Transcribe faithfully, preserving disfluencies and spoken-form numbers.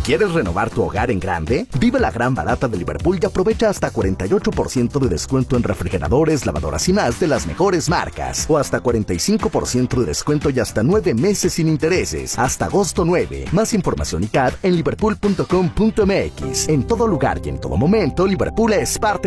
¿Quieres renovar tu hogar en grande? Vive la gran barata de Liverpool y aprovecha hasta cuarenta y ocho por ciento de descuento en refrigeradores, lavadoras y más de las mejores marcas. O hasta cuarenta y cinco por ciento de descuento y hasta nueve meses sin intereses. Hasta agosto nueve. Más información y C A D en liverpool punto com punto m x. En todo lugar y en todo momento, Liverpool es parte